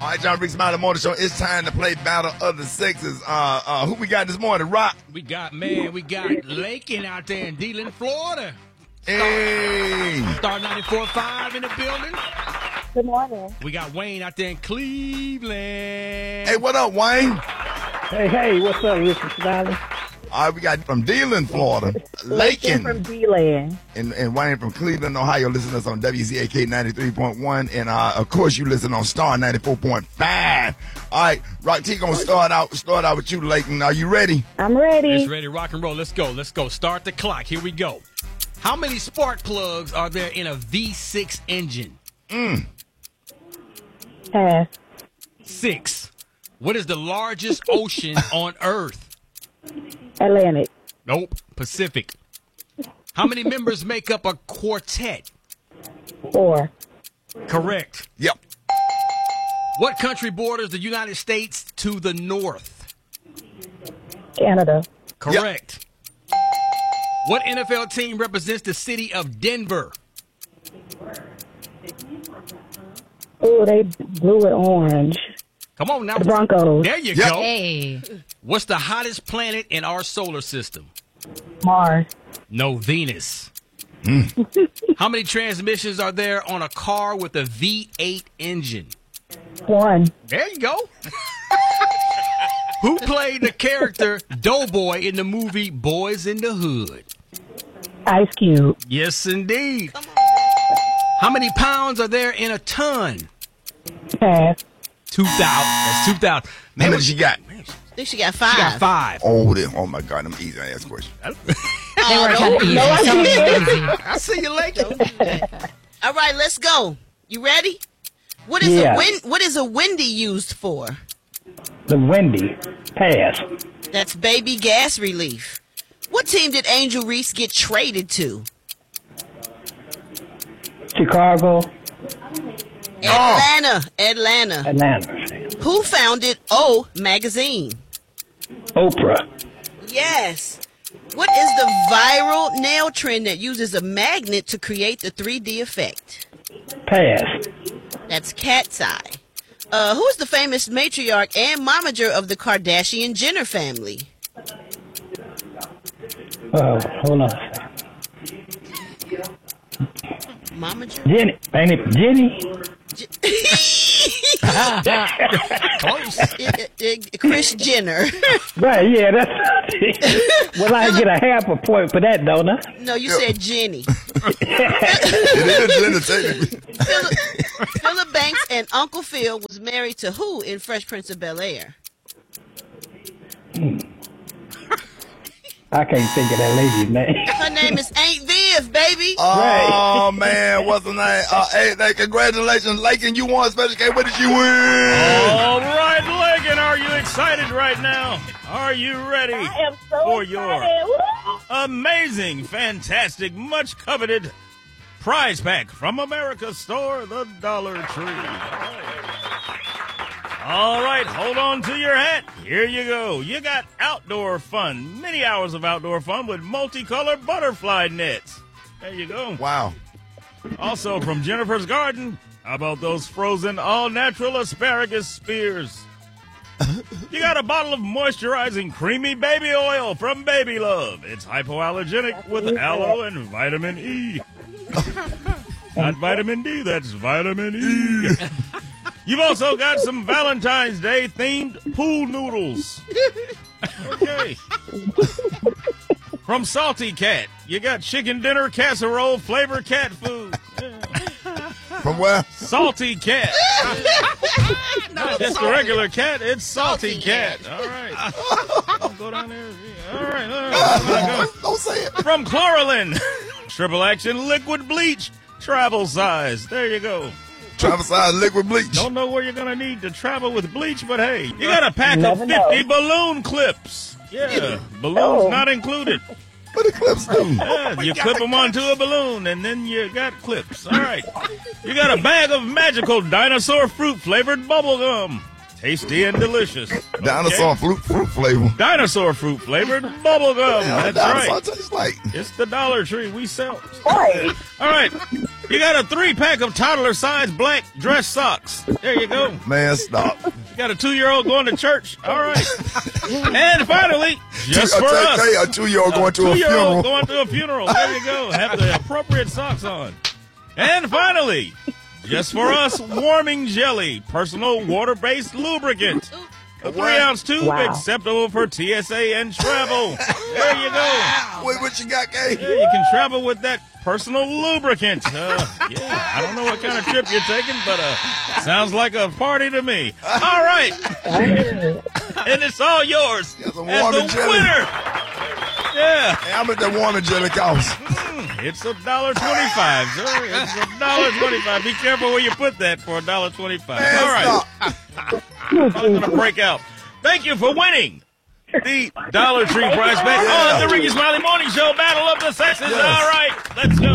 All right, John Reese Smiley Morning Show. It's time to play Battle of the Sexes. Who we got this morning? Rock. We got Lakin out there in Deland, Florida. Hey. Star 94.5 in the building. Good morning. We got Wayne out there in Cleveland. Hey, what up, Wayne? Hey, what's up, Richard Smiley? All right, we got from Deland, Florida, Lakin. From D-Land. And Wayne from Cleveland, Ohio. Listen to us on WCAK 93.1. And, of course, you listen on Star 94.5. All right, Rock T gonna start out with you, Lakin. Are you ready? I'm ready. It's ready, rock and roll. Let's go. Start the clock. Here we go. How many spark plugs are there in a V6 engine? Pass. 6. What is the largest ocean on Earth? Atlantic. Nope. Pacific. How many members make up a quartet? 4. Correct. Yep. What country borders the United States to the north? Canada. Correct. What NFL team represents the city of Denver? Oh, they blue and orange. Come on now. The Broncos. There you Yep. go. Hey. What's the hottest planet in our solar system? Mars. No, Venus. How many transmissions are there on a car with a V8 engine? 1. There you go. Who played the character Doughboy in the movie Boys in the Hood? Ice Cube. Yes, indeed. How many pounds are there in a ton? Pass. 2,000. That's 2,000. How many she got? I think she got 5. She got 5. Oh my God, I'm easy to ask questions. They were kind of easy. So easy. I see you, Lakin. All right, let's go. You ready? What is what is a Wendy used for? The Wendy. Pass. That's baby gas relief. What team did Angel Reese get traded to? Chicago. Atlanta. Who founded O Magazine? Oprah. Yes. What is the viral nail trend that uses a magnet to create the 3D effect? Pass. That's cat's eye. Who is the famous matriarch and momager of the Kardashian-Jenner family? Hold on. Momager? Jenny. Ain't it Jenny? Close. Chris Jenner. Right, yeah, that's well, I get a half a point for that, don't I? No, you said Jenny. It is technically. Philip Banks and Uncle Phil was married to who in Fresh Prince of Bel-Air? I can't think of that lady's name. Her name is Aunt Viv, baby. Oh, man, what's the name? Hey, congratulations, Lakin. You won Special K. What did you win? All right, Lakin, are you excited right now? Are you ready I am so for excited. your Woo! amazing, fantastic, much coveted prize pack from America's store, the Dollar Tree? All right, hold on to your hat. Here you go. You got outdoor fun, many hours of outdoor fun with multicolored butterfly nets. There you go. Wow. Also from Jennifer's Garden, how about those frozen all-natural asparagus spears? You got a bottle of moisturizing creamy baby oil from Baby Love. It's hypoallergenic with aloe and vitamin E. Not vitamin D, that's vitamin E. You've also got some Valentine's Day themed pool noodles. Okay. From Salty Cat, you got chicken dinner casserole flavor cat food. From where? Salty Cat. Not just a regular cat, it's Salty Cat. All right. I'll go down there. All right. Don't say it. From Chloralin, triple action liquid bleach, travel size. There you go. Travel size liquid bleach. Don't know where you're going to need to travel with bleach, but hey, you got a pack of 50 balloon clips. Yeah, balloons not included. What the clips do? Yeah, you clip them onto a balloon, and then you got clips. All right. You got a bag of magical dinosaur fruit flavored bubble gum. tasty and delicious. Dinosaur fruit flavor. Dinosaur fruit flavored bubble gum. Yeah, That's dinosaur right. tastes like. It's the Dollar Tree we sell. Right. All right. You got a 3-pack of toddler size black dress socks. There you go. Man, stop. You got a 2-year-old going to church. All right. And finally, just for us. A 2-year-old going to a 2-year-old funeral. going to a funeral. There you go. Have the appropriate socks on. And finally, just for us, warming jelly, personal water-based lubricant. A 3-ounce tube, Wow. acceptable for TSA and travel. There you go. Wait, what you got, Kay? Yeah, you can travel with that personal lubricant. I don't know what kind of trip you're taking, but sounds like a party to me. All right. And it's all yours Got some as warming the jelly. winner. Yeah. Hey, how much that warming jelly cost? It's $1.25, sir. It's $1.25. Be careful where you put that for $1.25. All right. Stop. I'm going to break out. Thank you for winning the Dollar Tree prize pack on the Ricky Smiley Morning Show Battle of the Sexes. Yes. All right. Let's go.